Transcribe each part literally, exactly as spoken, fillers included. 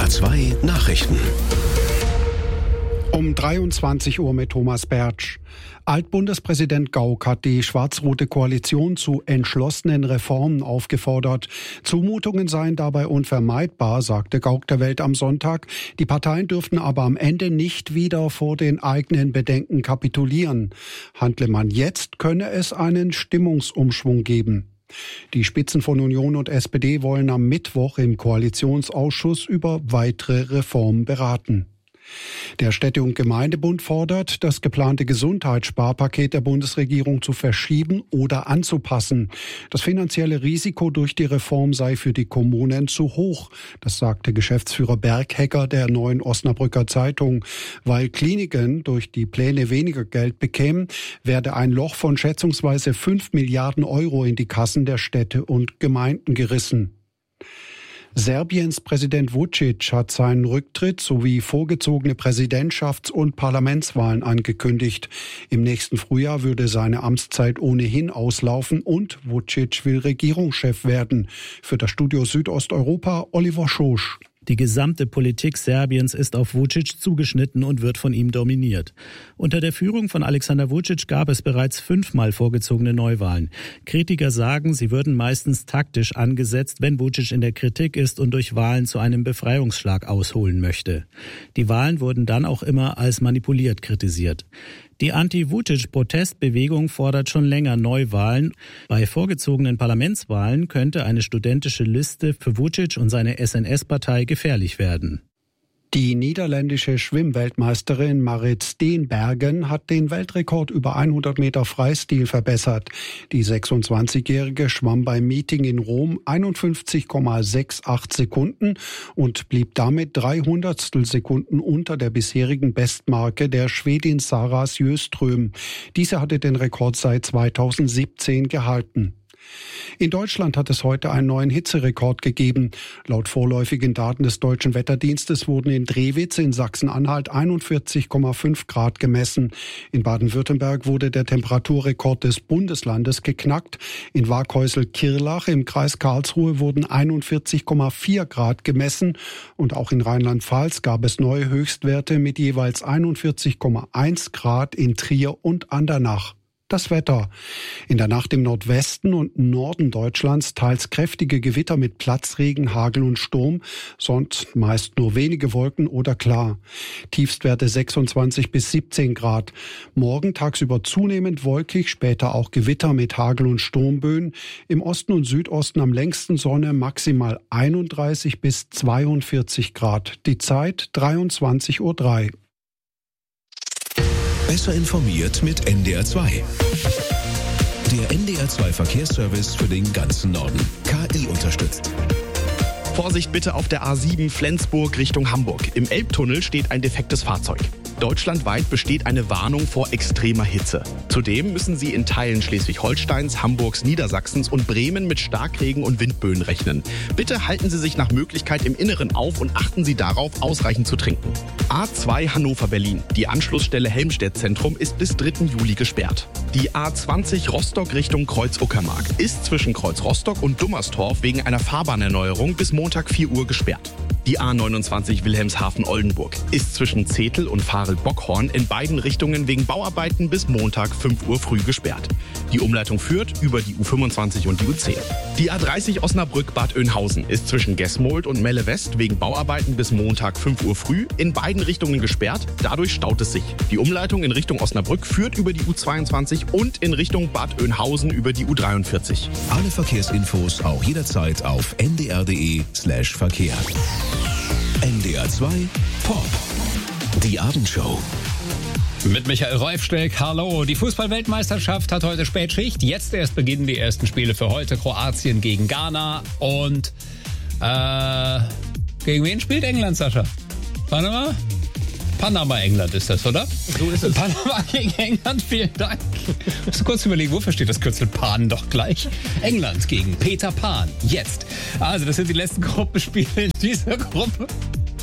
R zwei Nachrichten. Um dreiundzwanzig Uhr mit Thomas Bertsch. Altbundespräsident Gauck hat die schwarz-rote Koalition zu entschlossenen Reformen aufgefordert. Zumutungen seien dabei unvermeidbar, sagte Gauck der Welt am Sonntag. Die Parteien dürften aber am Ende nicht wieder vor den eigenen Bedenken kapitulieren. Handle man jetzt, könne es einen Stimmungsumschwung geben. Die Spitzen von Union und S P D wollen am Mittwoch im Koalitionsausschuss über weitere Reformen beraten. Der Städte- und Gemeindebund fordert, das geplante Gesundheitssparpaket der Bundesregierung zu verschieben oder anzupassen. Das finanzielle Risiko durch die Reform sei für die Kommunen zu hoch. Das sagte Geschäftsführer Berghecker der Neuen Osnabrücker Zeitung. Weil Kliniken durch die Pläne weniger Geld bekämen, werde ein Loch von schätzungsweise fünf Milliarden Euro in die Kassen der Städte und Gemeinden gerissen. Serbiens Präsident Vučić hat seinen Rücktritt sowie vorgezogene Präsidentschafts- und Parlamentswahlen angekündigt. Im nächsten Frühjahr würde seine Amtszeit ohnehin auslaufen und Vučić will Regierungschef werden. Für das Studio Südosteuropa Oliver Schosch. Die gesamte Politik Serbiens ist auf Vučić zugeschnitten und wird von ihm dominiert. Unter der Führung von Alexander Vučić gab es bereits fünfmal vorgezogene Neuwahlen. Kritiker sagen, sie würden meistens taktisch angesetzt, wenn Vučić in der Kritik ist und durch Wahlen zu einem Befreiungsschlag ausholen möchte. Die Wahlen wurden dann auch immer als manipuliert kritisiert. Die Anti-Vučić-Protestbewegung fordert schon länger Neuwahlen. Bei vorgezogenen Parlamentswahlen könnte eine studentische Liste für Vučić und seine S N S-Partei gefährlich werden. Die niederländische Schwimmweltmeisterin Marit Steenbergen hat den Weltrekord über hundert Meter Freistil verbessert. Die sechsundzwanzigjährige schwamm beim Meeting in Rom einundfünfzig Komma achtundsechzig Sekunden und blieb damit drei Hundertstel Sekunden unter der bisherigen Bestmarke der Schwedin Sara Sjöström. Diese hatte den Rekord seit zweitausendsiebzehn gehalten. In Deutschland hat es heute einen neuen Hitzerekord gegeben. Laut vorläufigen Daten des Deutschen Wetterdienstes wurden in Drewitz in Sachsen-Anhalt einundvierzig Komma fünf Grad gemessen. In Baden-Württemberg wurde der Temperaturrekord des Bundeslandes geknackt. In Waghäusel-Kirlach im Kreis Karlsruhe wurden einundvierzig Komma vier Grad gemessen. Und auch in Rheinland-Pfalz gab es neue Höchstwerte mit jeweils einundvierzig Komma eins Grad in Trier und Andernach. Das Wetter. In der Nacht im Nordwesten und Norden Deutschlands teils kräftige Gewitter mit Platzregen, Hagel und Sturm, sonst meist nur wenige Wolken oder klar. Tiefstwerte sechsundzwanzig bis siebzehn Grad. Morgen tagsüber zunehmend wolkig, später auch Gewitter mit Hagel- und Sturmböen. Im Osten und Südosten am längsten Sonne, maximal einunddreißig bis zweiundvierzig Grad. Die Zeit dreiundzwanzig Uhr drei. Besser informiert mit N D R zwei. Der N D R zwei Verkehrsservice für den ganzen Norden. K I unterstützt. Vorsicht bitte auf der A sieben Flensburg Richtung Hamburg. Im Elbtunnel steht ein defektes Fahrzeug. Deutschlandweit besteht eine Warnung vor extremer Hitze. Zudem müssen Sie in Teilen Schleswig-Holsteins, Hamburgs, Niedersachsens und Bremen mit Starkregen und Windböen rechnen. Bitte halten Sie sich nach Möglichkeit im Inneren auf und achten Sie darauf, ausreichend zu trinken. A zwei Hannover-Berlin. Die Anschlussstelle Helmstedt-Zentrum ist bis dritten Juli gesperrt. Die A zwanzig Rostock Richtung Kreuz-Uckermark ist zwischen Kreuz-Rostock und Dummerstorf wegen einer Fahrbahnnerneuerung bis Montag vier Uhr gesperrt. Die A neunundzwanzig Wilhelmshaven-Oldenburg ist zwischen Zetel und Farel-Bockhorn in beiden Richtungen wegen Bauarbeiten bis Montag fünf Uhr früh gesperrt. Die Umleitung führt über die U fünfundzwanzig und die U zehn. Die A dreißig Osnabrück-Bad Oeynhausen ist zwischen Gesmold und Melle West wegen Bauarbeiten bis Montag fünf Uhr früh in beiden Richtungen gesperrt. Dadurch staut es sich. Die Umleitung in Richtung Osnabrück führt über die U zweiundzwanzig und in Richtung Bad Oeynhausen über die U dreiundvierzig. Alle Verkehrsinfos auch jederzeit auf n d r punkt d e slash Verkehr. N D R zwei Pop. Die Abendshow. Mit Michael Reufsteck, hallo. Die Fußball-Weltmeisterschaft hat heute Spätschicht. Jetzt erst beginnen die ersten Spiele für heute. Kroatien gegen Ghana. Und äh, gegen wen spielt England, Sascha? Warte mal. Panama, England ist das, oder? So ist es. Panama gegen England, vielen Dank. Ich muss kurz überlegen, wofür steht das Kürzel Pan doch gleich? England gegen Peter Pan, jetzt. Also, das sind die letzten Gruppenspiele in dieser Gruppe.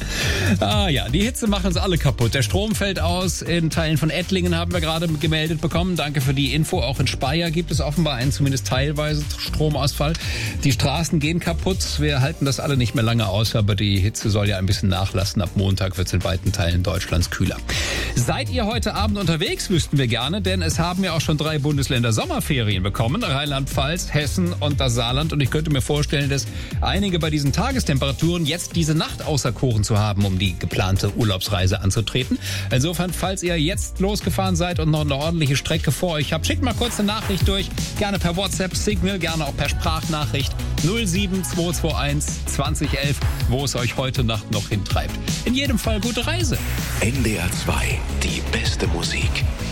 Ah ja, die Hitze macht uns alle kaputt. Der Strom fällt aus. In Teilen von Ettlingen haben wir gerade gemeldet bekommen. Danke für die Info. Auch in Speyer gibt es offenbar einen zumindest teilweise Stromausfall. Die Straßen gehen kaputt. Wir halten das alle nicht mehr lange aus, aber die Hitze soll ja ein bisschen nachlassen. Ab Montag wird es in weiten Teilen Deutschlands kühler. Seid ihr heute Abend unterwegs, wüssten wir gerne, denn es haben ja auch schon drei Bundesländer Sommerferien bekommen. Rheinland-Pfalz, Hessen und das Saarland. Und ich könnte mir vorstellen, dass einige bei diesen Tagestemperaturen jetzt diese Nacht auserkoren zu haben, um die geplante Urlaubsreise anzutreten. Insofern, falls ihr jetzt losgefahren seid und noch eine ordentliche Strecke vor euch habt, schickt mal kurz eine Nachricht durch. Gerne per WhatsApp, Signal, gerne auch per Sprachnachricht. null sieben zwei zwei eins zwanzig elf, wo es euch heute Nacht noch hintreibt. In jedem Fall gute Reise. N D R zwei, die beste Musik.